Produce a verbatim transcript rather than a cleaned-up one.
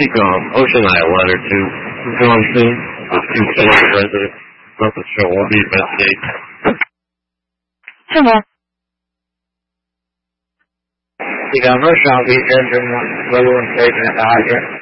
think um, Ocean Eye a letter to going soon with two former residents. Nothing show will be investigated. Hello. ဒီကမဆောင်ပြီးတဲ့ဘုရားဘုရားပြေးနေတာ